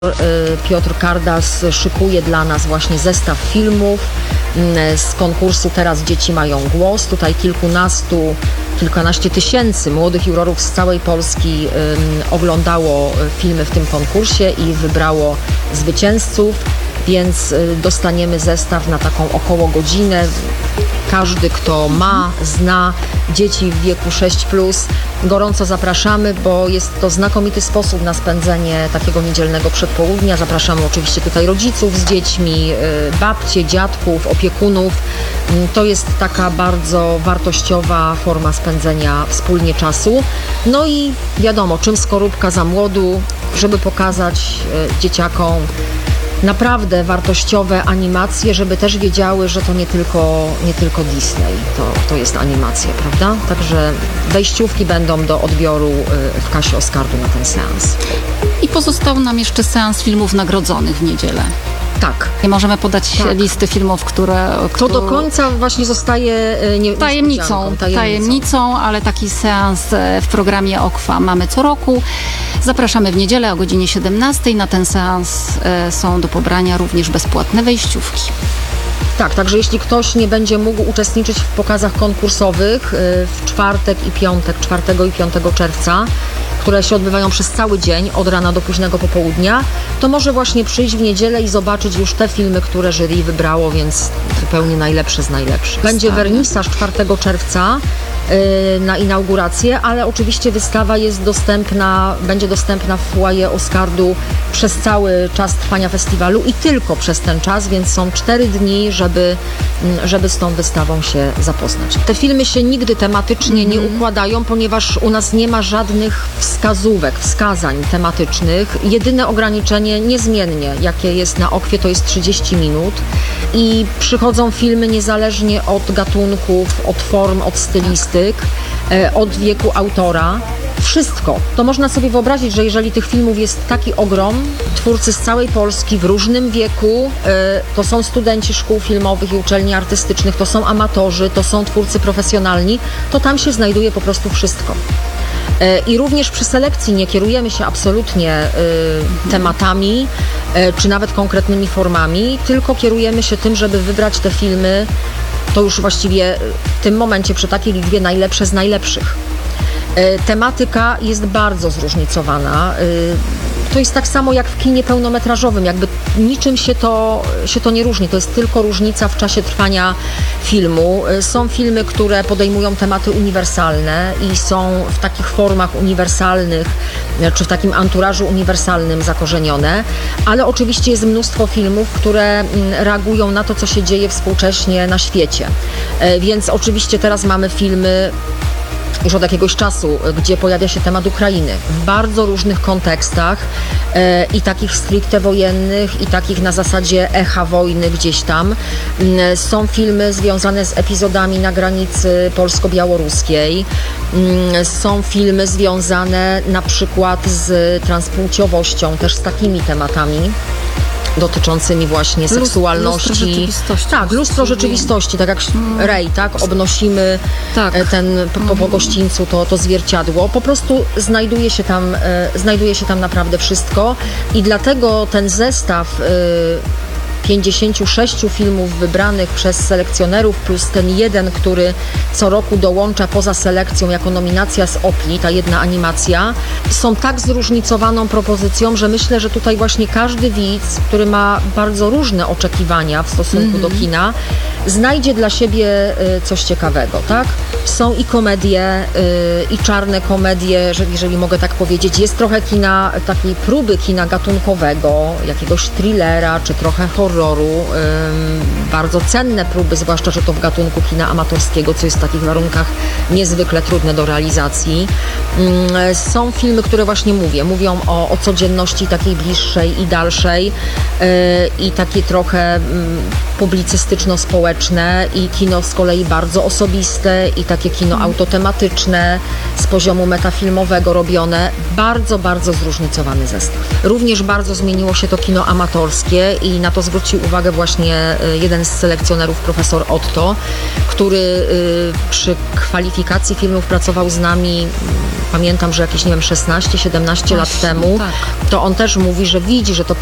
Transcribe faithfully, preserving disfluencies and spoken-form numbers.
Piotr Kardas szykuje dla nas właśnie zestaw filmów z konkursu Teraz Dzieci Mają Głos. Tutaj kilkunastu, kilkanaście tysięcy młodych jurorów z całej Polski oglądało filmy w tym konkursie i wybrało zwycięzców, więc dostaniemy zestaw na taką około godzinę. Każdy, kto ma, zna dzieci w wieku sześć plus, gorąco zapraszamy, bo jest to znakomity sposób na spędzenie takiego niedzielnego przedpołudnia. Zapraszamy oczywiście tutaj rodziców z dziećmi, babcie, dziadków, opiekunów. To jest taka bardzo wartościowa forma spędzenia wspólnie czasu. No i wiadomo, czym skorupka za młodu, żeby pokazać dzieciakom naprawdę wartościowe animacje, żeby też wiedziały, że to nie tylko, nie tylko Disney, to, to jest animacja, prawda? Także wejściówki będą do odbioru w kasie Oscardu na ten seans. I pozostał nam jeszcze seans filmów nagrodzonych w niedzielę. Tak. Nie możemy podać tak. listy filmów, które... To które... do końca właśnie zostaje nie, tajemnicą, tajemnicą. Tajemnicą, ale taki seans w programie Okwa mamy co roku. Zapraszamy w niedzielę o godzinie siedemnastej. Na ten seans są do pobrania również bezpłatne wejściówki. Tak, także jeśli ktoś nie będzie mógł uczestniczyć w pokazach konkursowych w czwartek i piątek, czwartego i piątego czerwca, które się odbywają przez cały dzień, od rana do późnego popołudnia, to może właśnie przyjść w niedzielę i zobaczyć już te filmy, które jury wybrało, więc zupełnie najlepsze z najlepszych. Będzie wernisaż czwartego czerwca yy, na inaugurację, ale oczywiście wystawa jest dostępna, będzie dostępna w foyer Oscardu przez cały czas trwania festiwalu i tylko przez ten czas, więc są cztery dni, żeby, żeby z tą wystawą się zapoznać. Te filmy się nigdy tematycznie mm-hmm. nie układają, ponieważ u nas nie ma żadnych wskazówek, wskazań tematycznych. Jedyne ograniczenie niezmiennie, jakie jest na Okwie, to jest trzydzieści minut i przychodzą filmy niezależnie od gatunków, od form, od stylistyk, od wieku autora. Wszystko. To można sobie wyobrazić, że jeżeli tych filmów jest taki ogrom, twórcy z całej Polski w różnym wieku, to są studenci szkół filmowych i uczelni artystycznych, to są amatorzy, to są twórcy profesjonalni, to tam się znajduje po prostu wszystko. I również przy selekcji nie kierujemy się absolutnie y, tematami y, czy nawet konkretnymi formami, tylko kierujemy się tym, żeby wybrać te filmy, to już właściwie w tym momencie przy takiej liczbie najlepsze z najlepszych. Y, tematyka jest bardzo zróżnicowana. Y, To jest tak samo jak w kinie pełnometrażowym, jakby niczym się to, się to nie różni, to jest tylko różnica w czasie trwania filmu. Są filmy, które podejmują tematy uniwersalne i są w takich formach uniwersalnych, czy w takim anturażu uniwersalnym zakorzenione, ale oczywiście jest mnóstwo filmów, które reagują na to, co się dzieje współcześnie na świecie. Więc oczywiście teraz mamy filmy już od jakiegoś czasu, gdzie pojawia się temat Ukrainy w bardzo różnych kontekstach e, i takich stricte wojennych, i takich na zasadzie echa wojny gdzieś tam. E, są filmy związane z epizodami na granicy polsko-białoruskiej. E, są filmy związane na przykład z transpłciowością, też z takimi tematami dotyczącymi właśnie seksualności. Lustro rzeczywistości. Tak, lustro rzeczywistości, tak jak mm. Rej, tak, obnosimy tak. ten po, po gościńcu to, to zwierciadło. Po prostu znajduje się tam, e, znajduje się tam naprawdę wszystko i dlatego ten zestaw e, pięćdziesięciu sześciu filmów wybranych przez selekcjonerów plus ten jeden, który co roku dołącza poza selekcją jako nominacja z Opli, ta jedna animacja, są tak zróżnicowaną propozycją, że myślę, że tutaj właśnie każdy widz, który ma bardzo różne oczekiwania w stosunku mm-hmm. do kina, znajdzie dla siebie coś ciekawego, tak? Są i komedie, i czarne komedie, jeżeli mogę tak powiedzieć. Jest trochę kina, takiej próby kina gatunkowego, jakiegoś thrillera, czy trochę horroru. Bardzo cenne próby, zwłaszcza, że to w gatunku kina amatorskiego, co jest w takich warunkach niezwykle trudne do realizacji. Są filmy, które właśnie mówię, mówią o, o codzienności takiej bliższej i dalszej i takie trochę publicystyczno-społeczne i kino z kolei bardzo osobiste i takie kino autotematyczne z poziomu metafilmowego robione. Bardzo, bardzo zróżnicowany zestaw. Również bardzo zmieniło się to kino amatorskie i na to zwróciło zwrócił uwagę właśnie y, jeden z selekcjonerów, profesor Otto, który y, przy kwalifikacji filmów pracował z nami, pamiętam, że jakieś, nie wiem, szesnaście siedemnaście lat Właśnie, temu, tak. to on też mówi, że widzi, że to